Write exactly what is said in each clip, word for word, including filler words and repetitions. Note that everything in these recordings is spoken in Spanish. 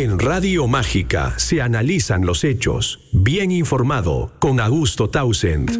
En Radio Mágica se analizan los hechos. Bien informado con Augusto Townsend.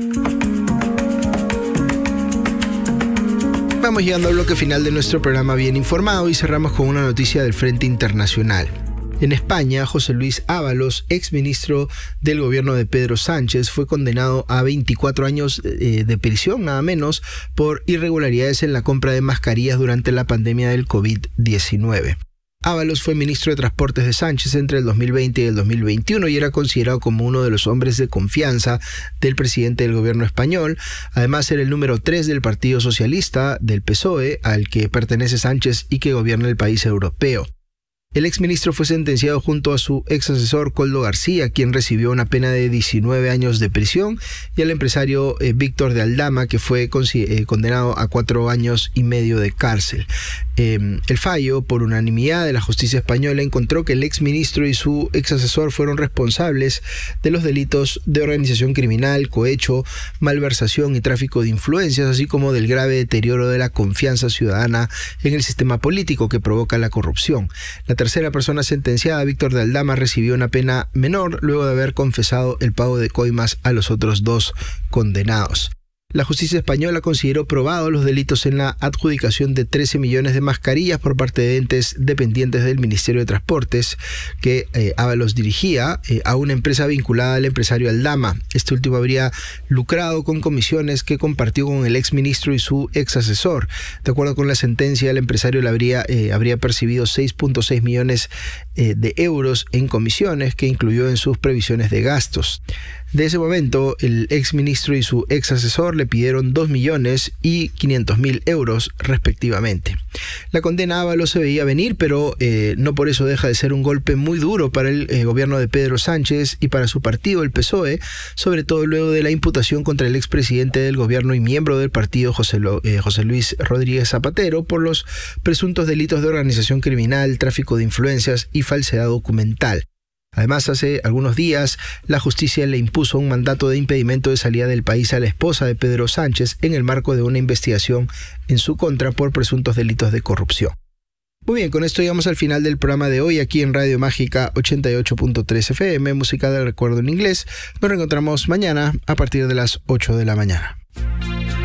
Vamos llegando al bloque final de nuestro programa Bien Informado y cerramos con una noticia del Frente Internacional. En España, José Luis Ábalos, exministro del gobierno de Pedro Sánchez, fue condenado a veinticuatro años eh, de prisión, nada menos, por irregularidades en la compra de mascarillas durante la pandemia del COVID diecinueve. Ábalos fue ministro de Transportes de Sánchez entre el dos mil veinte y el dos mil veintiuno y era considerado como uno de los hombres de confianza del presidente del gobierno español. Además, era el número tres del Partido Socialista, del P S O E, al que pertenece Sánchez y que gobierna el país europeo. El exministro fue sentenciado junto a su ex asesor Koldo García, quien recibió una pena de diecinueve años de prisión, y al empresario eh, Víctor de Aldama, que fue eh, condenado a cuatro años y medio de cárcel. Eh, el fallo, por unanimidad de la justicia española, encontró que el exministro y su ex asesor fueron responsables de los delitos de organización criminal, cohecho, malversación y tráfico de influencias, así como del grave deterioro de la confianza ciudadana en el sistema político que provoca la corrupción. La tercera persona sentenciada, Víctor de Aldama, recibió una pena menor luego de haber confesado el pago de coimas a los otros dos condenados. La justicia española consideró probados los delitos en la adjudicación de trece millones de mascarillas por parte de entes dependientes del Ministerio de Transportes que eh, Ábalos dirigía eh, a una empresa vinculada al empresario Aldama. Este último habría lucrado con comisiones que compartió con el exministro y su ex asesor. De acuerdo con la sentencia, el empresario le habría, eh, habría percibido seis punto seis millones eh, de euros en comisiones que incluyó en sus previsiones de gastos. De ese momento, el exministro y su ex asesor le pidieron dos millones y quinientos mil euros respectivamente. La condena a Ábalos se veía venir, pero eh, no por eso deja de ser un golpe muy duro para el eh, gobierno de Pedro Sánchez y para su partido, el P S O E, sobre todo luego de la imputación contra el expresidente del gobierno y miembro del partido, José, Lo, eh, José Luis Rodríguez Zapatero, por los presuntos delitos de organización criminal, tráfico de influencias y falsedad documental. Además, hace algunos días, la justicia le impuso un mandato de impedimento de salida del país a la esposa de Pedro Sánchez en el marco de una investigación en su contra por presuntos delitos de corrupción. Muy bien, con esto llegamos al final del programa de hoy aquí en Radio Mágica ochenta y ocho punto tres F M, música del recuerdo en inglés. Nos reencontramos mañana a partir de las ocho de la mañana.